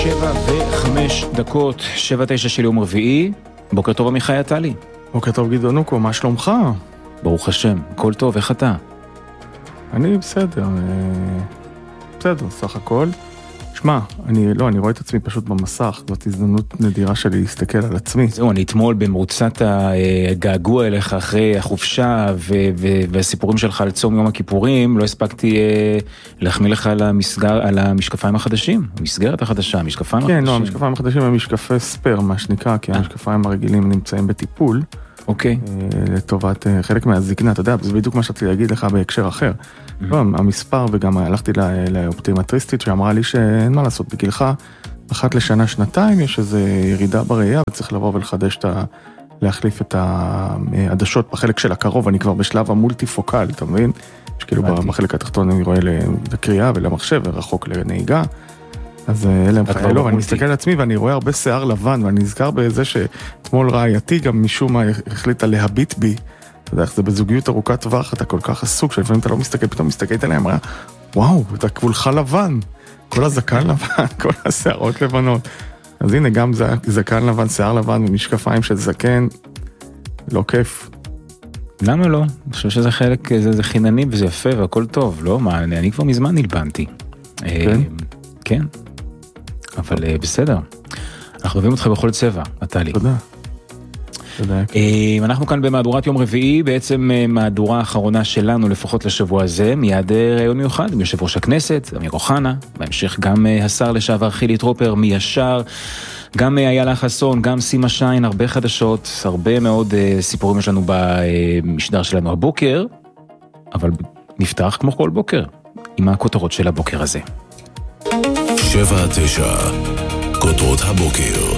7:05, 7:09 של יום רביעי. בוקר טוב עמיחי עטלי. בוקר טוב גדעון נוקו, מה שלומך? ברוך השם, הכל טוב, איך אתה? אני בסדר, סך הכל. שמע, אני רואה את עצמי פשוט במסך, זאת הזדמנות נדירה שלי להסתכל על עצמי. זהו, אני אתמול במרוצת הגעגוע אליך אחרי החופשה והסיפורים שלך על צום יום הכיפורים, לא הספקתי להחמיא לך על המשקפיים החדשים, המסגרת החדשה, המשקפיים החדשים. כן, לא, המשקפיים החדשים הם משקפי ספר, מה שנקרא, כי המשקפיים הרגילים נמצאים בטיפול. אוקיי. לטובת חלק מהזקנה, אתה יודע, זה בדיוק מה שרציתי להגיד לך בהקשר אחר. לא, המספר, וגם הלכתי לאופטימטריסטית שאמרה לי שאין מה לעשות בגילך, אחת לשנה, שנתיים, יש איזו ירידה בראייה, וצריך לבוא ולחדש להחליף את העדשות בחלק של הקרוב, אני כבר בשלב המולטיפוקל, אתה מבין? שכאילו בחלק התחתון אני רואה לקריאה ולמחשב, ורחוק לנהיגה, אז אלה הם חיילות, ואני מסתכל על עצמי ואני רואה הרבה שיער לבן, ואני נזכר בזה שאתמול רעייתי גם משום מה החליטה להביט בי, אתה יודע איך זה בזוגיות ארוכת טווח, אתה כל כך עסוק, שלפעמים אתה לא מסתכל, פתאום מסתכלת עליהם, אמרה, וואו, אתה כבולך לבן, כל הזקן לבן, כל השיערות לבנות. אז הנה, גם זקן לבן, שיער לבן, ומשקפיים של זקן, לא כיף. למה לא? אני חושב שזה חלק, זה חינני וזה יפה והכל טוב, לא? מה, אני כבר מזמן נלבנתי. כן? כן. אבל בסדר. אנחנו מביאים אותך בכל צבע, עטלי. תודה. אנחנו כאן במהדורת יום רביעי, בעצם מהדורה האחרונה שלנו לפחות לשבוע הזה, מיד ראיון מיוחד עם יושב ראש הכנסת, אמיר אוחנה, בהמשך גם השר לשעבר חילי טרופר מישר, גם איילה חסון, גם סימה שיין, הרבה חדשות, הרבה מאוד סיפורים יש לנו במשדר שלנו הבוקר, אבל נפתח כמו כל בוקר עם הכותרות של הבוקר הזה. 7-9 כותרות הבוקר.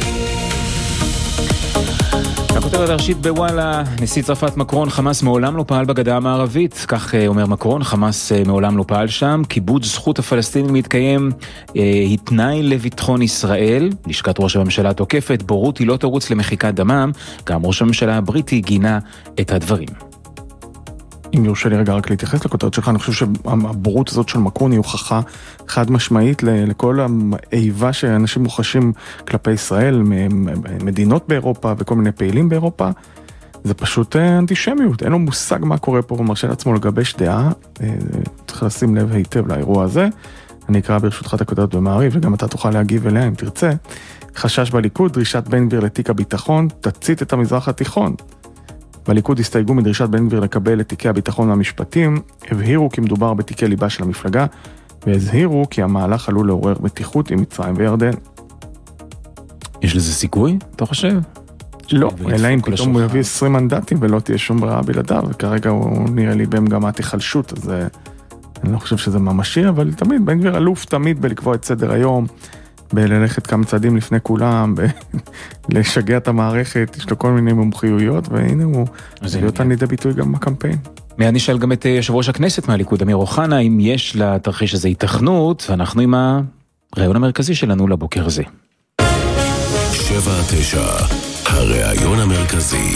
הכותרת הראשית בוואלה, נשיא צרפת מקרון, חמאס מעולם לא פעל בגדה המערבית, כך אומר מקרון, חמאס מעולם לא פעל שם, כיבוד זכות הפלסטינים להתקיים היא תנאי לביטחון ישראל, לשכת ראש הממשלה תוקפת, בורות היא לא תירוץ למחיקת דמם, גם ראש הממשלה הבריטי גינה את הדברים. אם יורשה לי רגע רק להתייחס לכותרת שלך, אני חושב שהבורות הזאת של מקרון היא הוכחה חד משמעית לכל האיבה שאנשים מוחשים כלפי ישראל, מדינות באירופה וכל מיני פעילים באירופה. זה פשוט אנטישמיות, אין לו מושג מה קורה פה, הוא מרשה לעצמו לגבש דעה, צריך לשים לב היטב לאירוע הזה. אני אקרא ברשותך את הכותרת במעריב, וגם אתה תוכל להגיב אליה אם תרצה. חשש בליכוד, דרישת בן גביר לתיק הביטחון, תצית את המזרח התיכון. בליכוד הסתייגו מדרישת בן גביר לקבל את תיקי הביטחון והמשפטים, הבהירו כי מדובר בתיקי ליבה של המפלגה, והזהירו כי המהלך עלול לעורר מתיחות עם מצרים וירדן. יש לזה סיכוי, אתה חושב? לא, אלא אם פתאום הוא יביא 20 מנדטים ולא תהיה שום ברירה בלעדיו, וכרגע הוא נראה לי במגמת היחלשות, אז אני לא חושב שזה ממשי, אבל תמיד, בן גביר אלוף תמיד בלקבוע את סדר היום, בללכת כמה צעדים לפני כולם, לשגע את המערכת, יש לו כל מיני מומחיויות, והנה הוא הביא אותה לידי ביטוי גם בקמפיין. מיד נשאל גם את יושב ראש הכנסת מהליכוד, אמיר אוחנה, אם יש לתרחיש הזה התכנות, ואנחנו עם הרעיון המרכזי שלנו לבוקר הזה. 7-9, הרעיון המרכזי.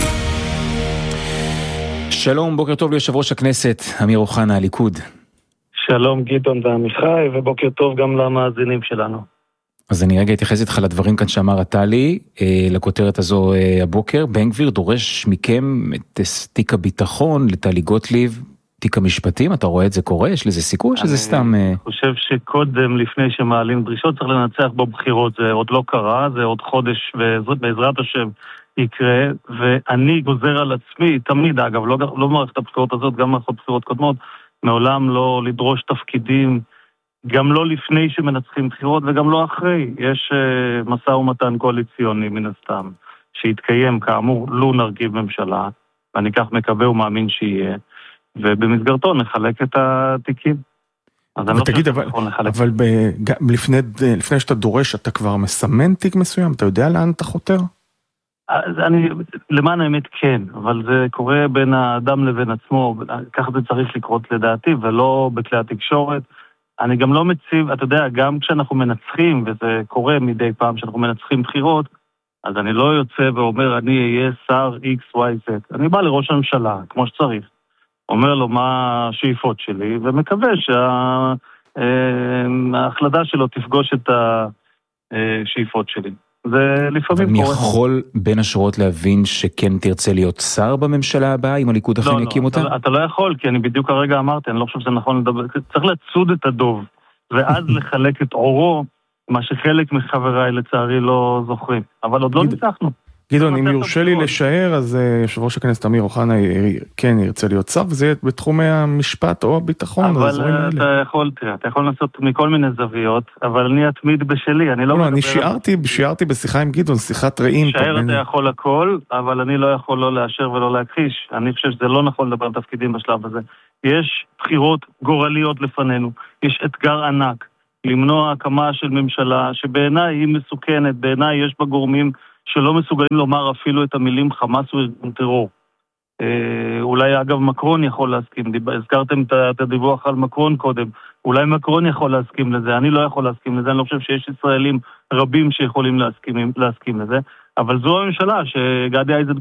שלום, בוקר טוב ליושב ראש הכנסת, אמיר אוחנה, הליכוד. שלום גדעון ועמיחי, ובוקר טוב גם למאזינים שלנו. אז אני רגע אתייחס איתך לדברים כאן שאמר עטלי, לכותרת הזו הבוקר. בן גביר דורש מכם את תיק הביטחון, לטלי גוטליב, תיק המשפטים, אתה רואה את זה קורה? יש לזה סיכוי שזה סתם... אני חושב שקודם, לפני שמעלים דרישות, צריך לנצח בבחירות, זה עוד לא קרה, זה עוד חודש, ובעזרת השם יקרה, ואני גוזר על עצמי, תמיד אגב, לא מערכת הבחירות הזאת, גם מערכות בחירות קודמות, מעולם לא לדרוש תפקידים, גם לא לפני שמנצחים בחירות וגם לא אחרי. יש משא ומתן קואליציוני מן הסתם, שיתקיים כאמור, לא נרכיב ממשלה, ואני כך מקווה ומאמין שיהיה, ובמסגרתו נחלק את התיקים. ותגיד, אבל לפני שאתה דורש, אתה כבר מסמן תיק מסוים? אתה יודע לאן אתה חותר? למען האמת כן, אבל זה קורה בין האדם לבין עצמו, כך זה צריך לקרות לדעתי, ולא בכלי התקשורת. אני גם לא מציב, אתה יודע, גם כשאנחנו מנצחים, וזה קורה מדי פעם שאנחנו מנצחים בחירות, אז אני לא יוצא ואומר, אני אהיה שר XYZ. אני בא לראש הממשלה, כמו שצריך. אומר לו מה השאיפות שלי, ומקווה שההחלטה שלו תפגוש שאיפות שלי. זה לפעמים אבל אני קורה. יכול בין השורות להבין שכן תרצה להיות שר בממשלה הבאה, אם הליכוד אכן יקים אותה? אתה לא יכול, כי אני בדיוק הרגע אמרתי, אני לא חושב שזה נכון לדבר, צריך לצוד את הדוב, ואז לחלק את אורו, מה שחלק מחבריי לצערי לא זוכרים. אבל עוד לא ניצחנו. גדעון, אם יורשה לי לשער, אז יושב ראש הכנסת אמיר אוחנה כן ירצה להיות שר, וזה יהיה בתחומי המשפט או הביטחון. אבל אתה יכול לנסות מכל מיני זוויות, אבל אני אתמיד בשלי, אני לא מדבר... אני שיערתי בשיחה עם גדעון, שיחת רעים. שער אתה יכול הכל, אבל אני לא יכול לא לאשר ולא להכחיש. אני חושב שזה לא נכון לדבר על תפקידים בשלב הזה. יש בחירות גורליות לפנינו, יש אתגר ענק, למנוע הקמה של ממשלה, שבעיניי היא מסוכנת, בעיניי יש בה גורמים שלא מסוגלים לומר אפילו את המילים חמאס וארגון טרור. אולי אגב מקרון יכול להסכים, הזכרתם את הדיווח על מקרון קודם, אולי מקרון יכול להסכים לזה, אני לא יכול להסכים לזה, אני לא חושב שיש ישראלים רבים שיכולים להסכים לזה, אבל זו הממשלה שגדי איזנקוט